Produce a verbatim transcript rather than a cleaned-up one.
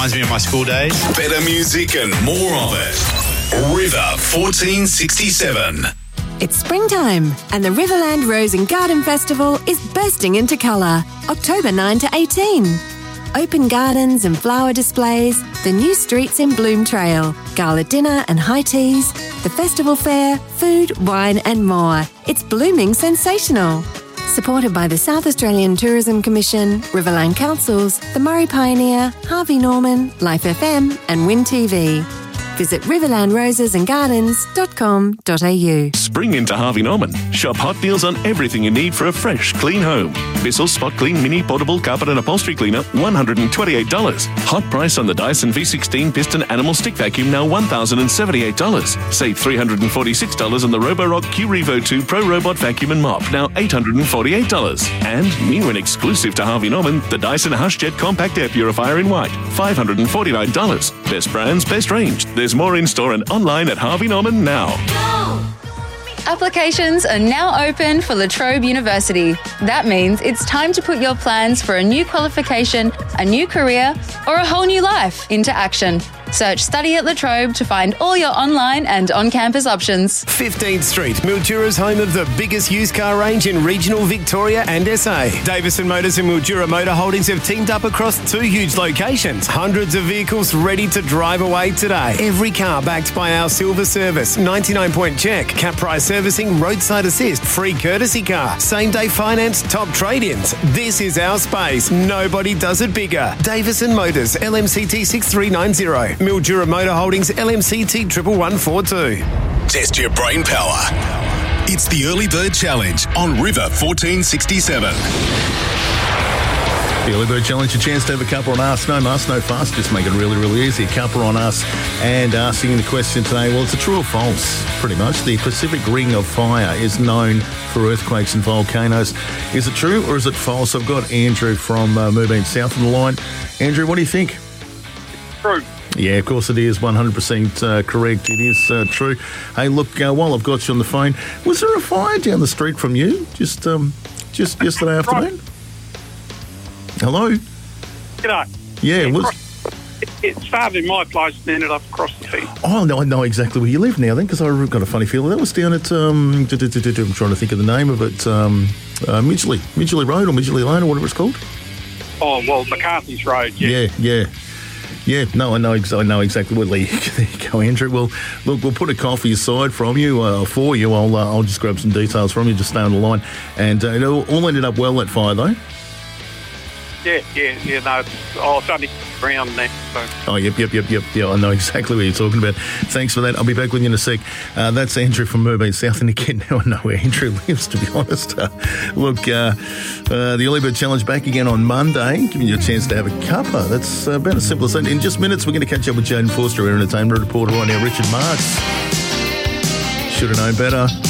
reminds me of my school days. Better music and more of it. River fourteen sixty-seven. It's springtime and the Riverland Rose and Garden Festival is bursting into colour. October ninth to eighteenth. Open gardens and flower displays, the new streets in Bloom Trail, gala dinner and high teas, the festival fair, food, wine and more. It's blooming sensational. Supported by the South Australian Tourism Commission, Riverland Councils, the Murray Pioneer, Harvey Norman, Life F M and Win T V. Visit riverland roses and gardens dot com dot a u. Spring into Harvey Norman. Shop hot deals on everything you need for a fresh, clean home. Bissell Spot Clean Mini Portable Carpet and Upholstery Cleaner, one hundred twenty-eight dollars. Hot price on the Dyson V sixteen Piston Animal Stick Vacuum, now one thousand seventy-eight dollars. Save three hundred forty-six dollars on the Roborock Q Revo two Pro Robot Vacuum and Mop, now eight hundred forty-eight dollars. And new and exclusive to Harvey Norman, the Dyson HushJet Compact Air Purifier in white, five hundred forty-nine dollars. Best brands, best range. There's more in store and online at Harvey Norman now. Applications are now open for La Trobe University. That means it's time to put your plans for a new qualification, a new career, or a whole new life into action. Search Study at La Trobe to find all your online and on-campus options. fifteenth Street, Mildura's home of the biggest used car range in regional Victoria and S A. Davison Motors and Mildura Motor Holdings have teamed up across two huge locations. Hundreds of vehicles ready to drive away today. Every car backed by our silver service, ninety-nine point check, cap price servicing, roadside assist, free courtesy car, same-day finance, top trade-ins. This is our space. Nobody does it bigger. Davison Motors, L M C T six three nine zero. Mildura Motor Holdings, L M C T one one one four two. Test your brain power. It's the Early Bird Challenge on River fourteen sixty-seven. The Early Bird Challenge, a chance to have a cuppa on us. No muss, no fuss, just make it really, really easy. A cuppa on us. And asking the question today, well, it's a true or false, pretty much. The Pacific Ring of Fire is known for earthquakes and volcanoes. Is it true or is it false? I've got Andrew from uh, Moorabool South on the line. Andrew, what do you think? True. Yeah, of course it is. one hundred percent uh, correct. It is uh, true. Hey, look, uh, while I've got you on the phone, was there a fire down the street from you just um, just yesterday afternoon? Hello? G'day. Yeah, it was... It, it started in my place and ended up across the field. Oh, no, I know exactly where you live now then, because I've got a funny feeling. That was down at, um, I'm trying to think of the name of it, um, uh, Midgley, Midgley Road or Midgley Lane or whatever it's called. Oh, well, McCarthy's Road, yeah. Yeah, yeah. Yeah, no, I know, ex- I know exactly where there you go, Andrew. Well, look, we'll put a coffee aside from you, uh, for you. I'll uh, I'll just grab some details from you, just stay on the line. And uh, it all, all ended up well, that fire, though. Yeah, yeah, yeah, no, it's, oh, it's only around there. So. Oh, yep, yep, yep, yep. Yeah, I know exactly what you're talking about. Thanks for that. I'll be back with you in a sec. Uh, that's Andrew from Moorabool South. And again, now I know where Andrew lives, to be honest. Uh, look, uh, uh, the Early Bird Challenge back again on Monday, giving you a chance to have a cuppa. That's uh, about as simple as that. In just minutes, we're going to catch up with Jaden Forster, our entertainment reporter right now, Richard Marks. Should have known better.